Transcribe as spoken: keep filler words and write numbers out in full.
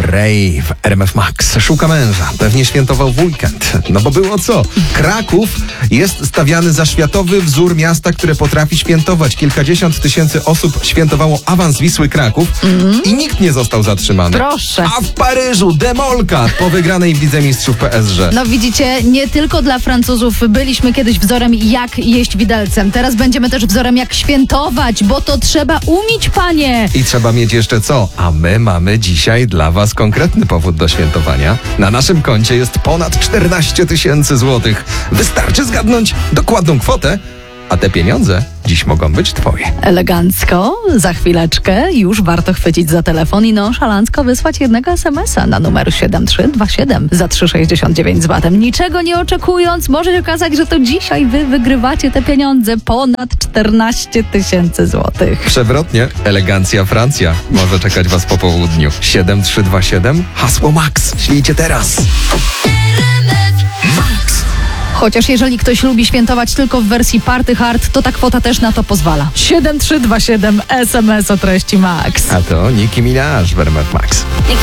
Ray w R M F Max szuka męża. Pewnie świętował w weekend. No bo było co? Kraków jest stawiany za światowy wzór miasta, które potrafi świętować. Kilkadziesiąt tysięcy osób świętowało awans Wisły Kraków mm. i nikt nie został zatrzymany. Proszę. A w Paryżu demolka po wygranej w Lidze Mistrzów P S G. No widzicie, nie tylko dla Francuzów byliśmy kiedyś wzorem, jak jeść widelcem. Teraz będziemy też wzorem, jak świętować, bo to trzeba umieć, panie. I trzeba mieć jeszcze co? A my mamy dzisiaj dla was konkretny powód do świętowania. Na naszym koncie jest ponad czternaście tysięcy złotych. Wystarczy zgadnąć dokładną kwotę, a te pieniądze dziś mogą być twoje. Elegancko, za chwileczkę już warto chwycić za telefon i nonszalancko wysłać jednego es em es a na numer siedem trzy dwa siedem za trzy sześćdziesiąt dziewięć z batem. Niczego nie oczekując, może się okazać, że to dzisiaj wy wygrywacie te pieniądze. Ponad czternaście tysięcy złotych. Przewrotnie, elegancja Francja może czekać was po południu. siedem trzy dwa siedem, hasło Max. Ślijcie teraz. Max. Chociaż jeżeli ktoś lubi świętować tylko w wersji Party Hard, to ta kwota też na to pozwala. siedem trzy dwa siedem es em es o treści Max. A to Nicki Minaj w R M F Max.